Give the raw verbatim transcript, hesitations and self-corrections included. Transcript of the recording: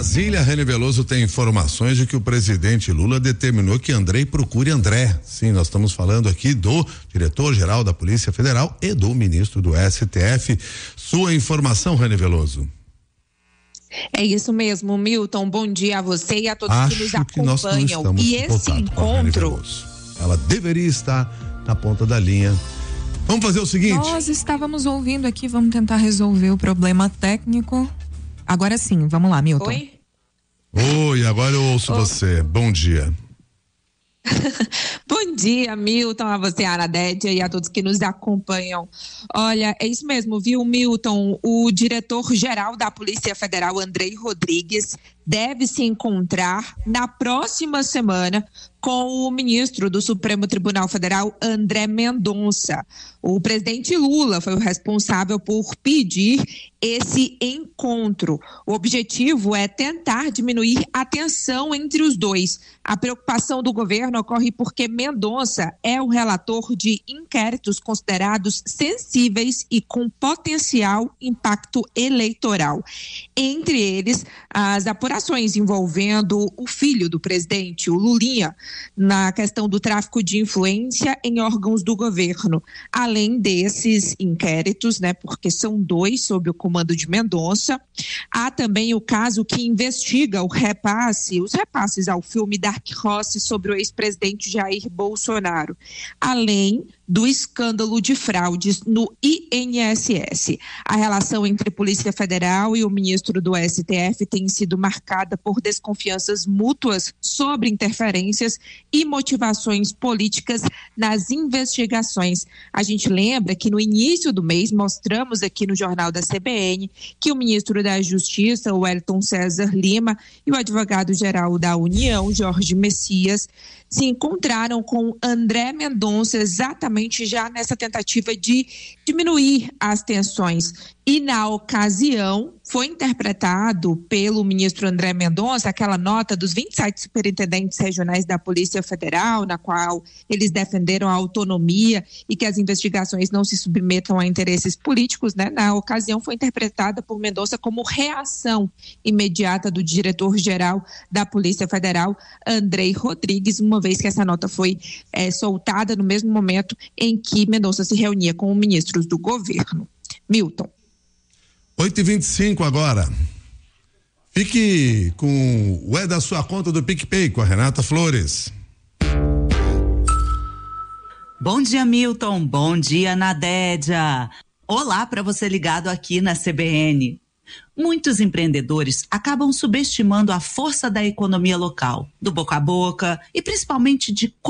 Brasília, Rene Veloso tem informações de que o presidente Lula determinou que Andrei procure André. Sim, nós estamos falando aqui do diretor-geral da Polícia Federal e do ministro do S T F. Sua informação, Rene Veloso. É isso mesmo, Milton. Bom dia a você e a todos Acho que nos que nós não acompanham. estamos E esse encontro. Ela deveria estar na ponta da linha. Vamos fazer o seguinte. Nós estávamos ouvindo aqui, vamos tentar resolver o problema técnico. Agora sim, vamos lá, Milton. Oi? Oi, agora eu ouço Oi. você. Bom dia. Bom dia, Milton, a você, Ana Dédia, e a todos que nos acompanham. Olha, é isso mesmo, viu, Milton? O diretor-geral da Polícia Federal, Andrei Rodrigues, deve se encontrar na próxima semana com o ministro do Supremo Tribunal Federal, André Mendonça. O presidente Lula foi o responsável por pedir esse encontro. O objetivo é tentar diminuir a tensão entre os dois. A preocupação do governo ocorre porque Mendonça é o relator de inquéritos considerados sensíveis e com potencial impacto eleitoral. Entre eles, as apurações envolvendo o filho do presidente, o Lulinha, na questão do tráfico de influência em órgãos do governo. Além desses inquéritos, né, porque são dois sob o comando de Mendonça, há também o caso que investiga o repasse, os repasses ao filme Dark Horse sobre o ex-presidente Jair Bolsonaro, além do escândalo de fraudes no I N S S. A relação entre a Polícia Federal e o ministro do S T F tem sido marcada por desconfianças mútuas sobre interferências e motivações políticas nas investigações. A gente lembra que no início do mês mostramos aqui no Jornal da C B N que o ministro da Justiça, o Wellington César Lima, e o advogado-geral da União, Jorge Messias, se encontraram com André Mendonça exatamente já nessa tentativa de diminuir as tensões. E na ocasião foi interpretado pelo ministro André Mendonça aquela nota dos vinte e sete superintendentes regionais da Polícia Federal, na qual eles defenderam a autonomia e que as investigações não se submetam a interesses políticos, né? Na ocasião foi interpretada por Mendonça como reação imediata do diretor-geral da Polícia Federal, Andrei Rodrigues, uma vez que essa nota foi é, soltada no mesmo momento em que Mendonça se reunia com os ministros do governo. Milton. oito e vinte e cinco agora. Fique com o É da Sua Conta do PicPay com a Renata Flores. Bom dia, Milton. Bom dia, Nadédia. Olá para você ligado aqui na C B N. Muitos empreendedores acabam subestimando a força da economia local, do boca a boca e principalmente de